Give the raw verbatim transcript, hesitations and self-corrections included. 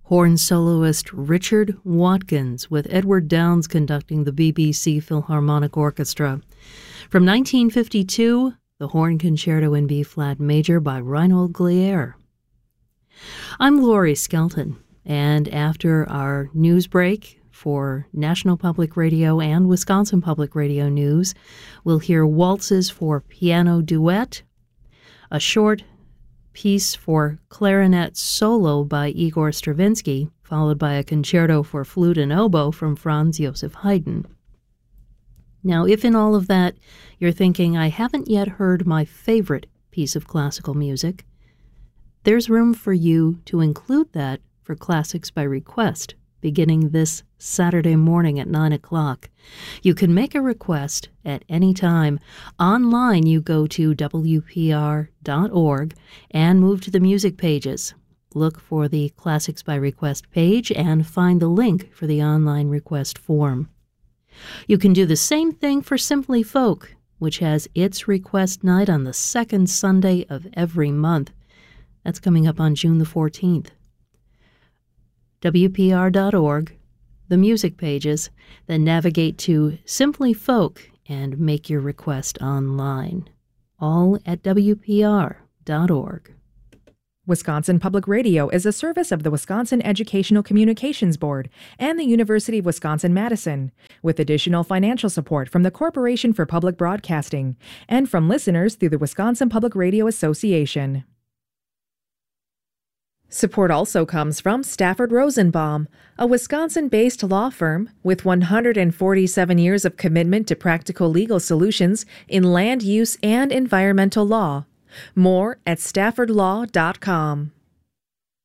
horn soloist Richard Watkins, with Edward Downes conducting the B B C Philharmonic Orchestra. From nineteen fifty-two, the Horn Concerto in B-flat major by Reinhold Glier. I'm Laurie Skelton, and after our news break for National Public Radio and Wisconsin Public Radio News, we'll hear waltzes for piano duet, a short piece for clarinet solo by Igor Stravinsky, followed by a concerto for flute and oboe from Franz Joseph Haydn. Now, if in all of that you're thinking, I haven't yet heard my favorite piece of classical music, there's room for you to include that for Classics by Request, beginning this Saturday morning at nine o'clock. You can make a request at any time. Online, you go to W P R dot org and move to the music pages. Look for the Classics by Request page and find the link for the online request form. You can do the same thing for Simply Folk, which has its request night on the second Sunday of every month. That's coming up on June the fourteenth. W P R dot org, the music pages, then navigate to Simply Folk and make your request online. All at W P R dot org. Wisconsin Public Radio is a service of the Wisconsin Educational Communications Board and the University of Wisconsin-Madison, with additional financial support from the Corporation for Public Broadcasting and from listeners through the Wisconsin Public Radio Association. Support also comes from Stafford Rosenbaum, a Wisconsin-based law firm with one hundred forty-seven years of commitment to practical legal solutions in land use and environmental law. More at stafford law dot com.